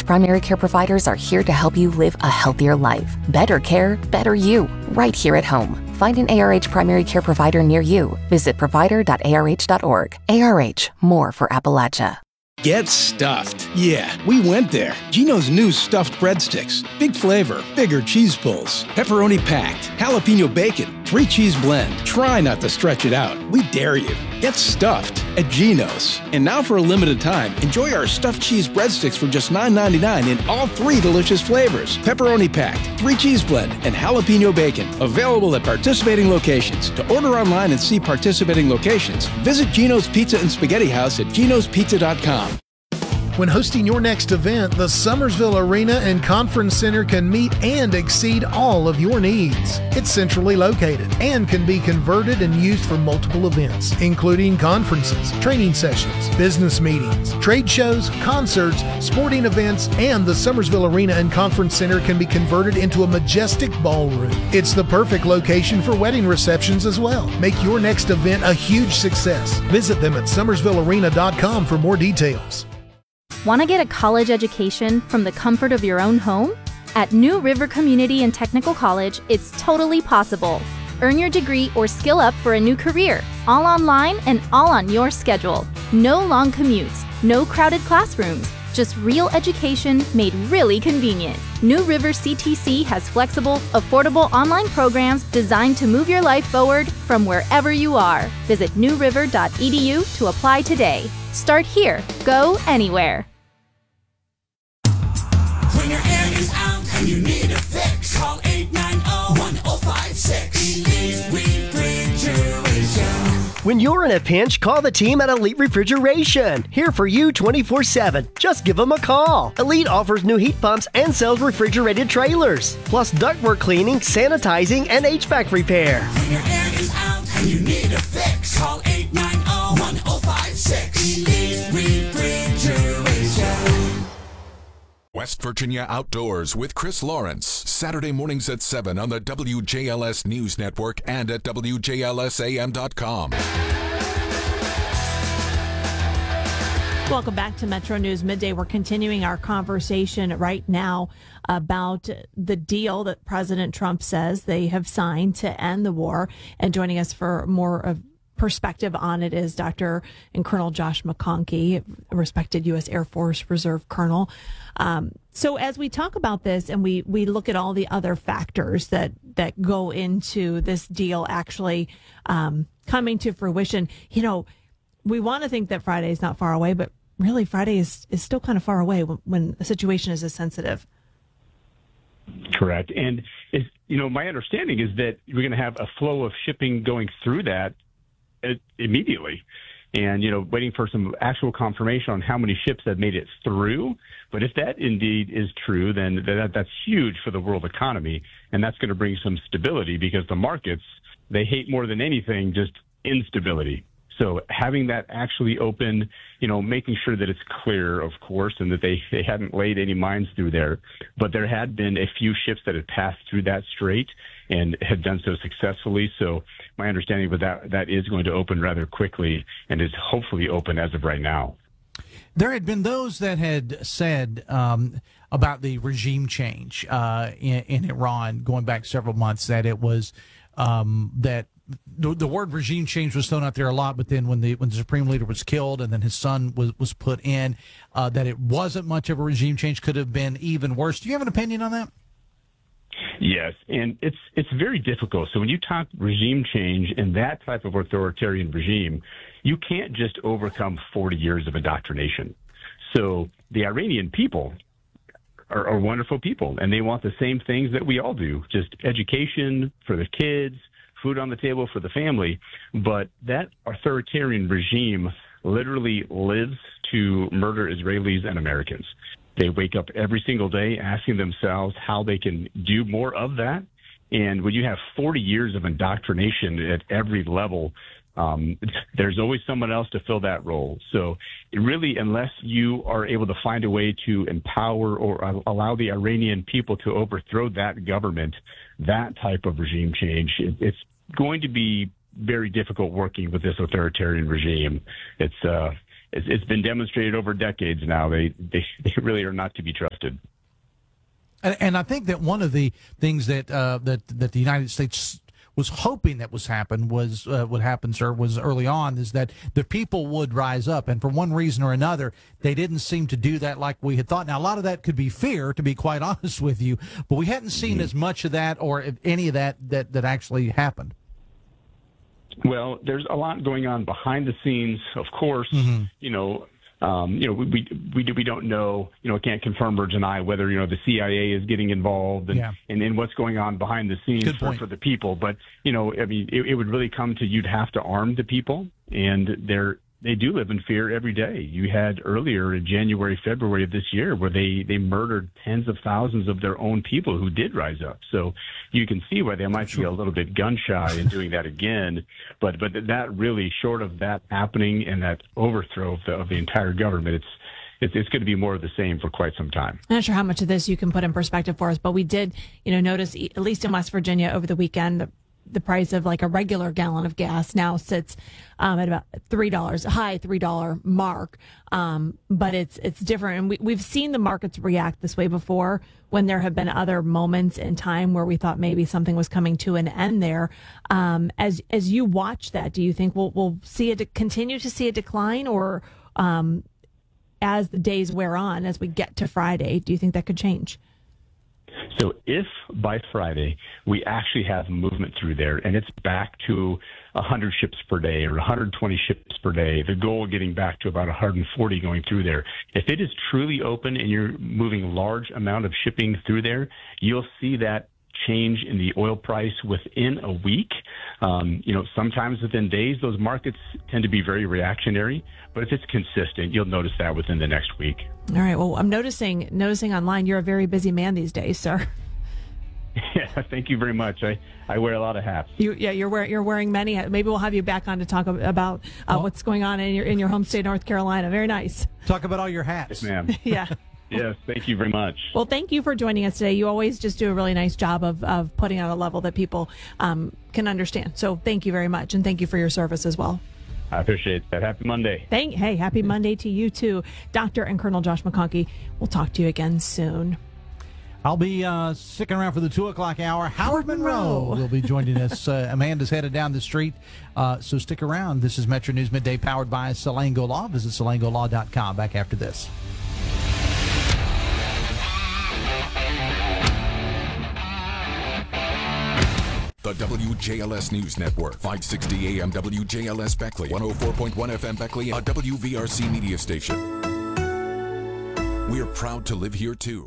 primary care providers are here to help you live a healthier life. Better care, better you, right here at home. Find an ARH primary care provider near you. Visit provider.arh.org. ARH, more for Appalachia. Get stuffed. Yeah, we went there. Geno's new stuffed breadsticks. Big flavor, bigger cheese pulls, pepperoni packed, jalapeno bacon, 3-cheese blend. Try not to stretch it out. We dare you. Get stuffed at Geno's. And now for a limited time, enjoy our stuffed cheese breadsticks for just $9.99 in all 3 delicious flavors. Pepperoni packed, 3-cheese blend, and jalapeno bacon. Available at participating locations. To order online and see participating locations, visit Geno's Pizza and Spaghetti House at genospizza.com. When hosting your next event, the Summersville Arena and Conference Center can meet and exceed all of your needs. It's centrally located and can be converted and used for multiple events, including conferences, training sessions, business meetings, trade shows, concerts, sporting events, and the Summersville Arena and Conference Center can be converted into a majestic ballroom. It's the perfect location for wedding receptions as well. Make your next event a huge success. Visit them at summersvillearena.com for more details. Want to get a college education from the comfort of your own home? At New River Community and Technical College, it's totally possible. Earn your degree or skill up for a new career, all online and all on your schedule. No long commutes, no crowded classrooms, just real education made really convenient. New River CTC has flexible, affordable online programs designed to move your life forward from wherever you are. Visit newriver.edu to apply today. Start here, go anywhere. When your air is out and you need a fix, call 890-1056. Elite Refrigeration. When you're in a pinch, call the team at Elite Refrigeration. Here for you 24/7. Just give them a call. Elite offers new heat pumps and sells refrigerated trailers, plus ductwork cleaning, sanitizing, and HVAC repair. When your air is out and you need a fix, call 890-1056. Elite Refrigeration. West Virginia Outdoors with Chris Lawrence. Saturday mornings at 7 on the WJLS News Network and at WJLSAM.com. Welcome back to Metro News Midday. We're continuing our conversation right now about the deal that President Trump says they have signed to end the war. And joining us for more of perspective on it is Dr. and Colonel Josh McConkey, a respected U.S. Air Force Reserve Colonel. So as we talk about this and we look at all the other factors that go into this deal actually coming to fruition, you know, we want to think that Friday is not far away, but really Friday is still kind of far away when a situation is as sensitive. Correct. And, my understanding is that we're going to have a flow of shipping going through that immediately. And, waiting for some actual confirmation on how many ships have made it through. But if that indeed is true, then that's huge for the world economy. And that's going to bring some stability because the markets, they hate more than anything just instability. So having that actually open, making sure that it's clear, of course, and that they hadn't laid any mines through there. But there had been a few ships that had passed through that strait and had done so successfully. So my understanding was that is going to open rather quickly and is hopefully open as of right now. There had been those that had said about the regime change in Iran going back several months that it was that the word regime change was thrown out there a lot, but then when the supreme leader was killed and then his son was put in, that it wasn't much of a regime change, could have been even worse. Do you have an opinion on that? Yes, and it's very difficult. So when you talk regime change in that type of authoritarian regime, you can't just overcome 40 years of indoctrination. So the Iranian people are wonderful people, and they want the same things that we all do, just education for the kids, food on the table for the family. But that authoritarian regime literally lives to murder Israelis and Americans. They wake up every single day asking themselves how they can do more of that. And when you have 40 years of indoctrination at every level, there's always someone else to fill that role. So it really, unless you are able to find a way to empower or allow the Iranian people to overthrow that government, that type of regime change, it's going to be very difficult working with this authoritarian regime. It's it's been demonstrated over decades now. They really are not to be trusted. And I think that one of the things that that the United States was hoping that would happen, sir, was early on, is that the people would rise up. And for one reason or another, they didn't seem to do that like we had thought. Now, a lot of that could be fear, to be quite honest with you, but we hadn't seen as much of that or any of that actually happened. Well, there's a lot going on behind the scenes, of course. We don't know, can't confirm or deny whether, the CIA is getting involved and what's going on behind the scenes for the people. But, it would really come to, you'd have to arm the people, and they do live in fear every day. You had earlier in January, February of this year where they murdered tens of thousands of their own people who did rise up. So you can see why they might be a little bit gun shy in doing that again. But that really, short of that happening and that overthrow of the entire government, it's going to be more of the same for quite some time. I'm not sure how much of this you can put in perspective for us, but we did, notice, at least in West Virginia over the weekend, the price of like a regular gallon of gas now sits at about $3, high $3 mark. But it's different. And we've seen the markets react this way before when there have been other moments in time where we thought maybe something was coming to an end there. As you watch that, do you think we'll see continue to see a decline, or as the days wear on, as we get to Friday, do you think that could change? So if by Friday we actually have movement through there and it's back to 100 ships per day or 120 ships per day, the goal getting back to about 140 going through there, if it is truly open and you're moving large amount of shipping through there, you'll see that change in the oil price within a week. Sometimes within days, those markets tend to be very reactionary, but if it's consistent, you'll notice that within the next week. All right. Well, I'm noticing online, you're a very busy man these days, sir. Yeah, thank you very much. I wear a lot of hats. You're wearing many. Maybe we'll have you back on to talk about what's going on in your home state, North Carolina. Very nice. Talk about all your hats. Yes, ma'am. Yeah. Yes, thank you very much. Well, thank you for joining us today. You always just do a really nice job of putting out a level that people can understand. So thank you very much, and thank you for your service as well. I appreciate that. Happy Monday. Hey, happy Monday to you too, Dr. and Colonel Josh McConkey. We'll talk to you again soon. I'll be sticking around for the 2 o'clock hour. Howard Monroe will be joining us. Amanda's headed down the street, so stick around. This is Metro News Midday, powered by Salango Law. Visit salangolaw.com. Back after this. The WJLS News Network, 560 AM WJLS Beckley, 104.1 FM Beckley, a WVRC media station. We're proud to live here, too.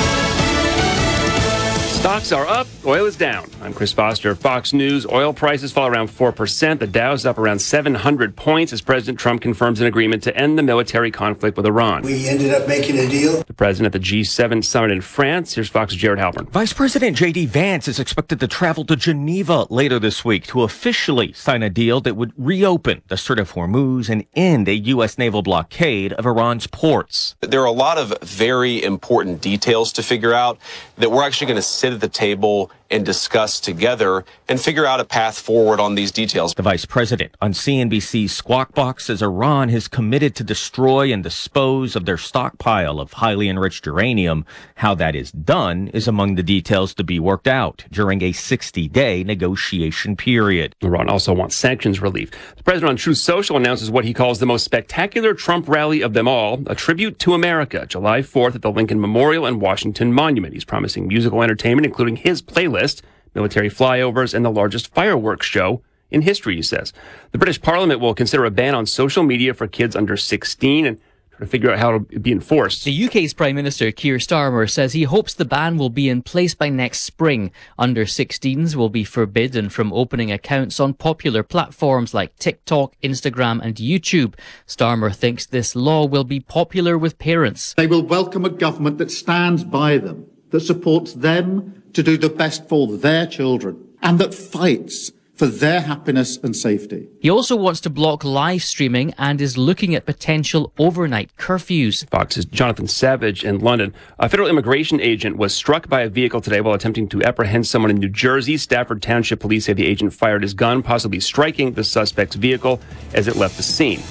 Stocks are up, oil is down. I'm Chris Foster, Fox News. Oil prices fall around 4%. The Dow's up around 700 points as President Trump confirms an agreement to end the military conflict with Iran. We ended up making a deal. The president at the G7 summit in France. Here's Fox's Jared Halpern. Vice President J.D. Vance is expected to travel to Geneva later this week to officially sign a deal that would reopen the Strait of Hormuz and end a U.S. naval blockade of Iran's ports. There are a lot of very important details to figure out that we're actually going to sit at the table and discuss together and figure out a path forward on these details. The vice president on CNBC's Squawk Box says Iran has committed to destroy and dispose of their stockpile of highly enriched uranium. How that is done is among the details to be worked out during a 60-day negotiation period. Iran also wants sanctions relief. The president on Truth Social announces what he calls the most spectacular Trump rally of them all, a tribute to America, July 4th at the Lincoln Memorial and Washington Monument. He's promising musical entertainment, including his playlist, military flyovers, and the largest fireworks show in history, he says. The British Parliament will consider a ban on social media for kids under 16 and try to figure out how it'll be enforced. The UK's Prime Minister Keir Starmer says he hopes the ban will be in place by next spring. Under 16s will be forbidden from opening accounts on popular platforms like TikTok, Instagram and YouTube. Starmer thinks this law will be popular with parents. They will welcome a government that stands by them, that supports them to do the best for their children, and that fights for their happiness and safety. He also wants to block live streaming and is looking at potential overnight curfews. Fox's Jonathan Savage in London. A federal immigration agent was struck by a vehicle today while attempting to apprehend someone in New Jersey. Stafford Township police say the agent fired his gun, possibly striking the suspect's vehicle as it left the scene.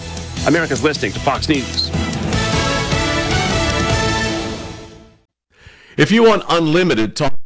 America's listening to Fox News. If you want unlimited talk